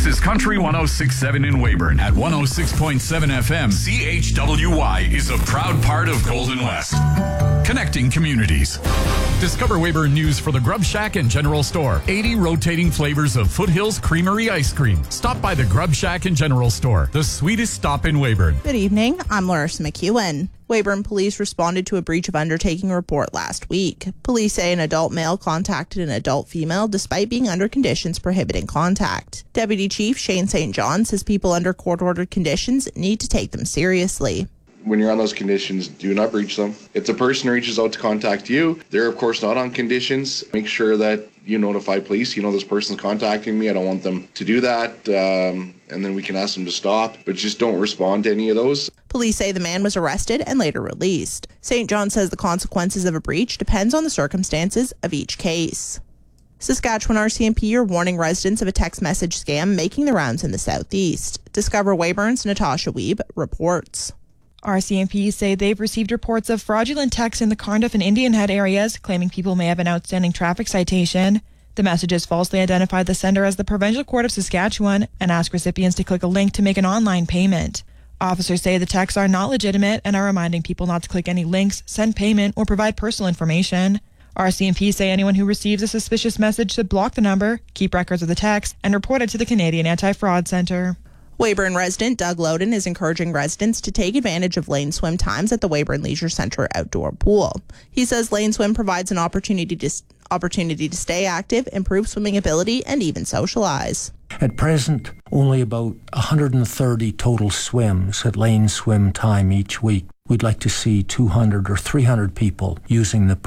This is Country 106.7 in Weyburn. At 106.7 FM, CHWY is a proud part of Golden West. Connecting communities. Discover Weyburn news for the Grub Shack and General Store. 80 rotating flavors of Foothills Creamery ice cream. Stop by the Grub Shack and General Store, the sweetest stop in Weyburn. Good evening. I'm Larissa McEwen. Weyburn police responded to a breach of undertaking report last week. Police say an adult male contacted an adult female despite being under conditions prohibiting contact. Deputy Chief Shane St. John says people under court-ordered conditions need to take them seriously. When you're on those conditions, do not breach them. If the person reaches out to contact you, they're of course not on conditions. Make sure that you notify police. This person's contacting me. I don't want them to do that. And then we can ask them to stop. But just don't respond to any of those. Police say the man was arrested and later released. St. John says the consequences of a breach depends on the circumstances of each case. Saskatchewan RCMP are warning residents of a text message scam making the rounds in the southeast. Discover Weyburn's Natasha Wiebe reports. RCMP say they've received reports of fraudulent texts in the Cardiff and Indian Head areas claiming people may have an outstanding traffic citation. The messages falsely identify the sender as the Provincial Court of Saskatchewan and ask recipients to click a link to make an online payment. Officers say the texts are not legitimate and are reminding people not to click any links, send payment, or provide personal information. RCMP say anyone who receives a suspicious message should block the number, keep records of the text, and report it to the Canadian Anti-Fraud Centre. Weyburn resident Doug Loden is encouraging residents to take advantage of lane swim times at the Weyburn Leisure Centre outdoor pool. He says lane swim provides an opportunity to stay active, improve swimming ability, and even socialize. At present, only about 130 total swims at lane swim time each week. We'd like to see 200 or 300 people using the